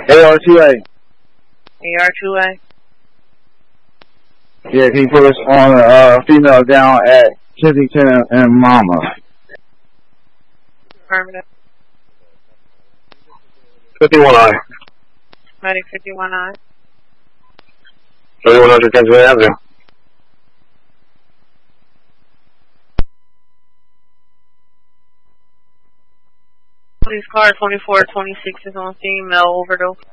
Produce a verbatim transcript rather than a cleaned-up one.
A R two A. A R two A. Yeah, can you put us on a uh, female down at Kensington and, and Mama? Affirmative. fifty-one I. Medic fifty-one I. thirty-one hundred Kensington Avenue. Police car twenty-four twenty-six is on female overdose.